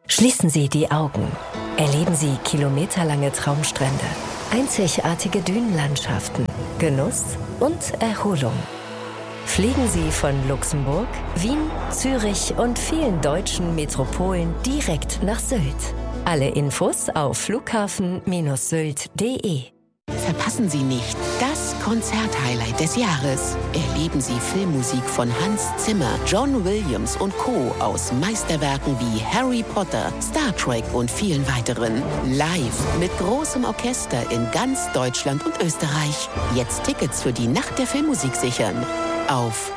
Schließen Sie die Augen. Erleben Sie kilometerlange Traumstrände, einzigartige Dünenlandschaften, Genuss und Erholung. Fliegen Sie von Luxemburg, Wien, Zürich und vielen deutschen Metropolen direkt nach Sylt. Alle Infos auf flughafen-sylt.de. Verpassen Sie nicht das Konzerthighlight des Jahres. Erleben Sie Filmmusik von Hans Zimmer, John Williams und Co. aus Meisterwerken wie Harry Potter, Star Trek und vielen weiteren. Live mit großem Orchester in ganz Deutschland und Österreich. Jetzt Tickets für die Nacht der Filmmusik sichern. Auf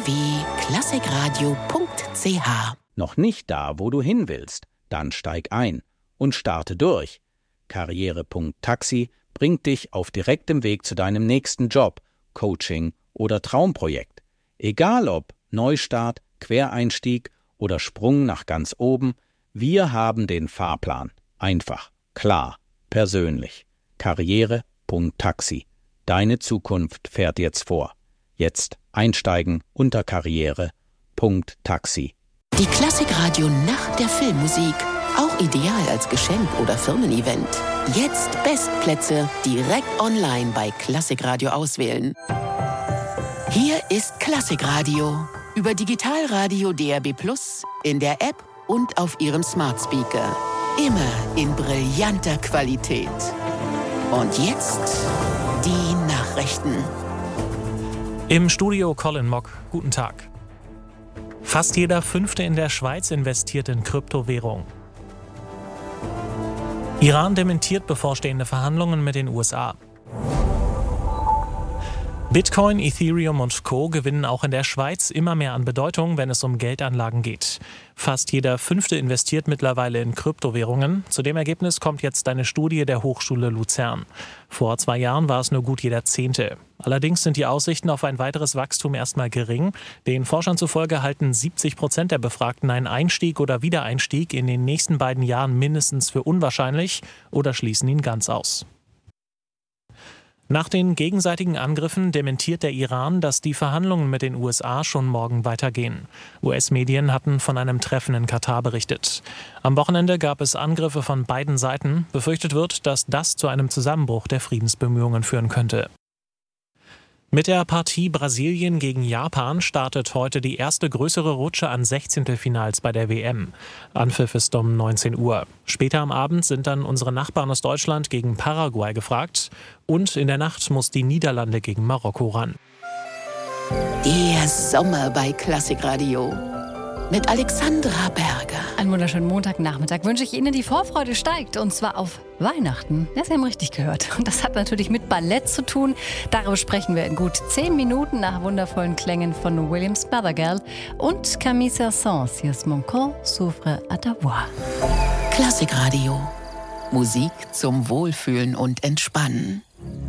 www.klassikradio.ch. Noch nicht da, wo du hin willst? Dann steig ein und starte durch. Karriere.taxi bringt dich auf direktem Weg zu deinem nächsten Job, Coaching oder Traumprojekt. Egal ob Neustart, Quereinstieg oder Sprung nach ganz oben, wir haben den Fahrplan. Einfach, klar, persönlich. Karriere.taxi. Deine Zukunft fährt jetzt vor. Jetzt einsteigen unter karriere.taxi. Die Klassikradio Nacht der Filmmusik. Auch ideal als Geschenk oder Firmen-Event. Jetzt Bestplätze direkt online bei Klassikradio auswählen. Hier ist Klassikradio. Über Digitalradio DAB+, in der App und auf Ihrem Smart Speaker. Immer in brillanter Qualität. Und jetzt die Nachrichten. Im Studio Colin Mock. Guten Tag. Fast jeder Fünfte in der Schweiz investiert in Kryptowährung. Iran dementiert bevorstehende Verhandlungen mit den USA. Bitcoin, Ethereum und Co. gewinnen auch in der Schweiz immer mehr an Bedeutung, wenn es um Geldanlagen geht. Fast jeder Fünfte investiert mittlerweile in Kryptowährungen. Zu dem Ergebnis kommt jetzt eine Studie der Hochschule Luzern. Vor 2 Jahren war es nur gut jeder Zehnte. Allerdings sind die Aussichten auf ein weiteres Wachstum erstmal gering. Den Forschern zufolge halten 70% der Befragten einen Einstieg oder Wiedereinstieg in den nächsten beiden Jahren mindestens für unwahrscheinlich oder schließen ihn ganz aus. Nach den gegenseitigen Angriffen dementiert der Iran, dass die Verhandlungen mit den USA schon morgen weitergehen. US-Medien hatten von einem Treffen in Katar berichtet. Am Wochenende gab es Angriffe von beiden Seiten. Befürchtet wird, dass das zu einem Zusammenbruch der Friedensbemühungen führen könnte. Mit der Partie Brasilien gegen Japan startet heute die erste größere Rutsche an Sechzehntelfinals bei der WM. Anpfiff ist um 19 Uhr. Später am Abend sind dann unsere Nachbarn aus Deutschland gegen Paraguay gefragt. Und in der Nacht muss die Niederlande gegen Marokko ran. Der Sommer bei Klassikradio. Mit Alexandra Berger. Einen wunderschönen Montagnachmittag wünsche ich Ihnen. Die Vorfreude steigt und zwar auf Weihnachten. Ja, Sie haben richtig gehört. Und das hat natürlich mit Ballett zu tun. Darüber sprechen wir in gut 10 Minuten nach wundervollen Klängen von Williams Mothergirl und Camille Saint-Saëns. Hier ist Mon corps s'ouvre à ta voix. Klassikradio. Musik zum Wohlfühlen und Entspannen.